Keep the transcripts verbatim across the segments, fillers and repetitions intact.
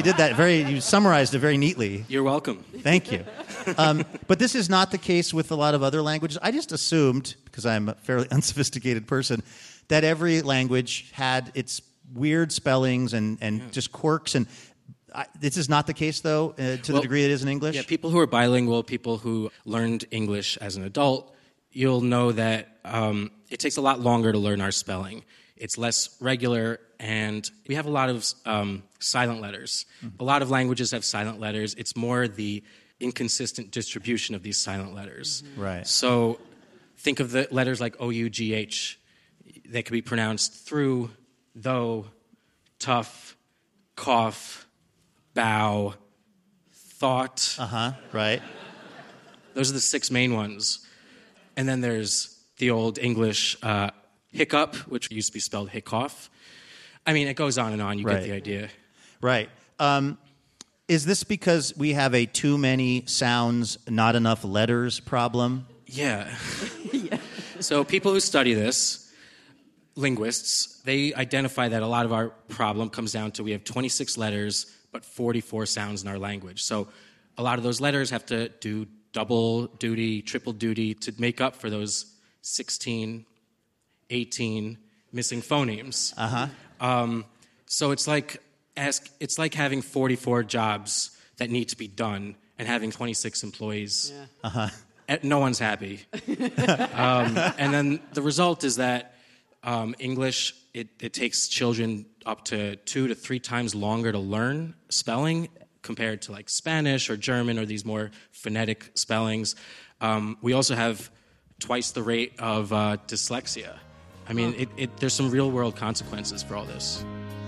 you did that very. You summarized it very neatly. You're welcome. Thank you. Um, but this is not the case with a lot of other languages. I just assumed, because I'm a fairly unsophisticated person, that every language had its weird spellings and, and yeah. just quirks. And I, this is not the case, though, uh, to well, the degree it is in English? Yeah, people who are bilingual, people who learned English as an adult, you'll know that um, it takes a lot longer to learn our spelling. It's less regular, and we have a lot of um, silent letters. Mm-hmm. A lot of languages have silent letters. It's more the inconsistent distribution of these silent letters. Mm-hmm. Right. So think of the letters like O U G H. They could be pronounced through, though, tough, cough, bow, thought. Uh-huh, right. Those are the six main ones. And then there's the old English uh, hiccup, which used to be spelled hiccough. I mean, it goes on and on. You right. get the idea. Right. Um, is this because we have a too many sounds, not enough letters problem? Yeah. yeah. So people who study this, linguists, they identify that a lot of our problem comes down to we have twenty-six letters, but forty-four sounds in our language. So a lot of those letters have to do double duty, triple duty to make up for those sixteen, eighteen missing phonemes. Uh-huh. Um, so it's like ask, it's like having forty-four jobs that need to be done and having twenty-six employees. Yeah. Uh-huh. No one's happy. um, and then the result is that um, English, it, it takes children up to two to three times longer to learn spelling compared to like Spanish or German or these more phonetic spellings. Um, we also have twice the rate of uh, dyslexia. I mean, it, it, there's some real-world consequences for all this.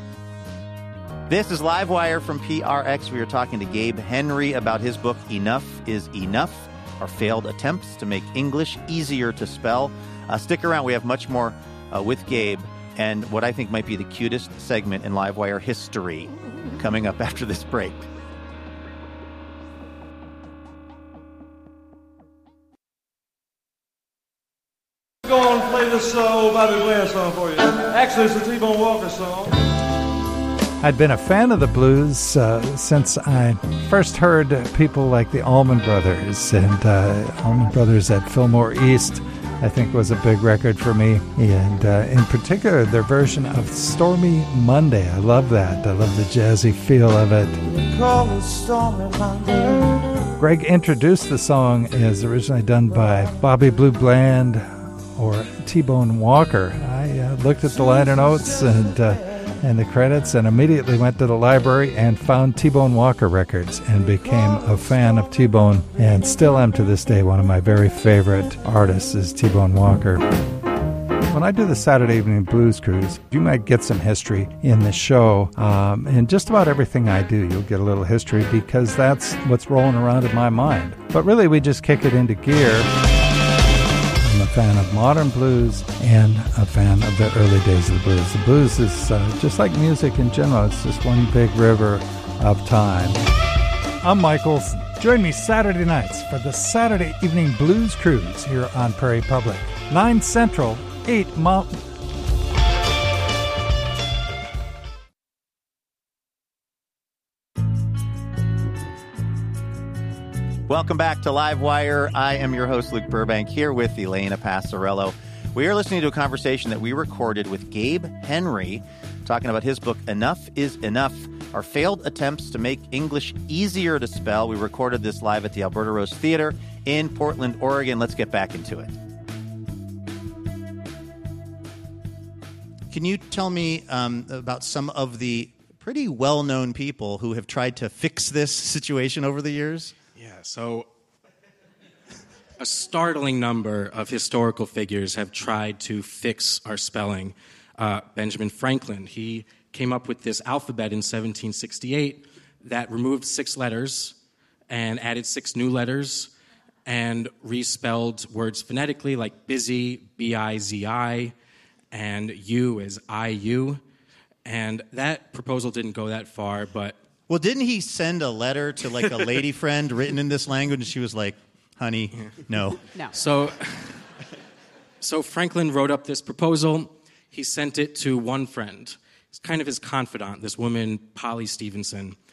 This is Livewire from P R X. We are talking to Gabe Henry about his book, Enough is Enough, Our Failed Attempts to Make English Easier to Spell. Uh, stick around. We have much more uh, with Gabe and what I think might be the cutest segment in Livewire history coming up after this break. Go on and play this uh, old Bobby Blair song for you. Actually, it's a T-Bone Walker song. I'd been a fan of the blues uh, since I first heard people like the Allman Brothers, and uh, Allman Brothers at Fillmore East, I think, was a big record for me. And uh, in particular, their version of Stormy Monday. I love that. I love the jazzy feel of it. We call it Stormy Monday. Greg introduced the song as originally done by Bobby Blue Bland or T-Bone Walker. I uh, looked at the liner notes and uh, and the credits and immediately went to the library and found T-Bone Walker records and became a fan of T-Bone, and still am to this day. One of my very favorite artists is T-Bone Walker. When I do the Saturday Evening Blues Cruise, you might get some history in the show. Um, and just about everything I do, you'll get a little history because that's what's rolling around in my mind. But really, we just kick it into gear. I'm a fan of modern blues and a fan of the early days of the blues. The blues is uh, just like music in general. It's just one big river of time. I'm Michaels. Join me Saturday nights for the Saturday Evening Blues Cruise here on Prairie Public. nine Central, eight Mountain. Welcome back to Livewire. I am your host, Luke Burbank, here with Elena Passarello. We are listening to a conversation that we recorded with Gabe Henry, talking about his book, Enough is Enough, Our Failed Attempts to Make English Easier to Spell. We recorded this live at the Alberta Rose Theater in Portland, Oregon. Let's get back into it. Can you tell me um, about some of the pretty well-known people who have tried to fix this situation over the years? Yeah, so a startling number of historical figures have tried to fix our spelling. Uh, Benjamin Franklin, he came up with this alphabet in seventeen sixty-eight that removed six letters and added six new letters and respelled words phonetically like busy, B I Z I, and you is I U. And that proposal didn't go that far, but... Well, didn't he send a letter to, like, a lady friend written in this language, and she was like, honey, no. No. So, so Franklin wrote up this proposal. He sent it to one friend. It's kind of his confidant, this woman, Polly Stevenson.